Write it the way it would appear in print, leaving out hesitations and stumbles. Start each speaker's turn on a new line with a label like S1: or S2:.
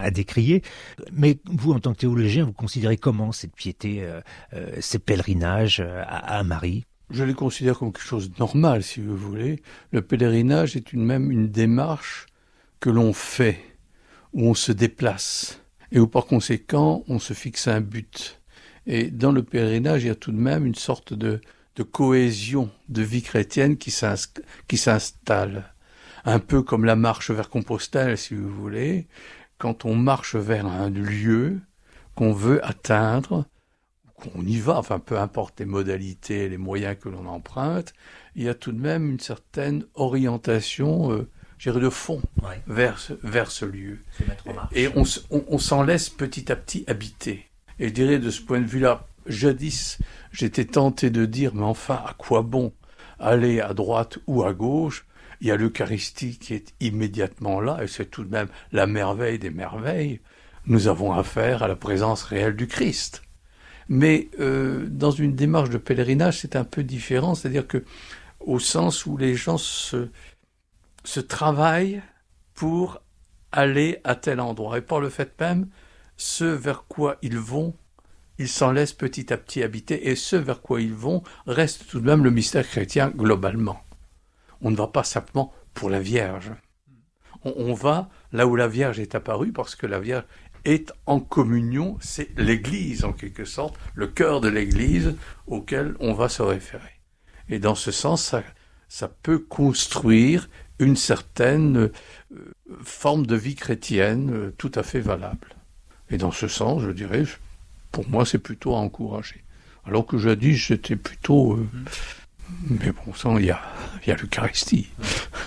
S1: à décrier. Mais vous, en tant que théologien, vous considérez comment cette piété, ces pèlerinages à Marie?
S2: Je les considère comme quelque chose de normal, si vous voulez. Le pèlerinage est même une démarche que l'on fait, où on se déplace, et où par conséquent, on se fixe un but. Et dans le pèlerinage, il y a tout de même une sorte de cohésion de vie chrétienne qui s'installe. Un peu comme la marche vers Compostelle, si vous voulez. Quand on marche vers un lieu qu'on veut atteindre, qu'on y va, enfin peu importe les modalités, les moyens que l'on emprunte, il y a tout de même une certaine orientation, je dirais de fond, vers ce lieu.
S1: Se mettre en marche.
S2: Et on s'en laisse petit à petit habiter. Et je dirais de ce point de vue-là, jadis, j'étais tenté de dire, mais enfin, à quoi bon aller à droite ou à gauche? Il y a l'Eucharistie qui est immédiatement là, et c'est tout de même la merveille des merveilles. Nous avons affaire à la présence réelle du Christ. Mais dans une démarche de pèlerinage, c'est un peu différent, c'est-à-dire que au sens où les gens se travaillent pour aller à tel endroit. Et par le fait même, ce vers quoi ils vont, ils s'en laissent petit à petit habiter, et ce vers quoi ils vont reste tout de même le mystère chrétien globalement. On ne va pas simplement pour la Vierge. On va là où la Vierge est apparue, parce que la Vierge est en communion, c'est l'Église en quelque sorte, le cœur de l'Église auquel on va se référer. Et dans ce sens, ça peut construire une certaine forme de vie chrétienne tout à fait valable. Et dans ce sens, je dirais, pour moi, c'est plutôt à encourager. Alors que jadis, j'étais plutôt... Mais bon sang, il y a l'Eucharistie.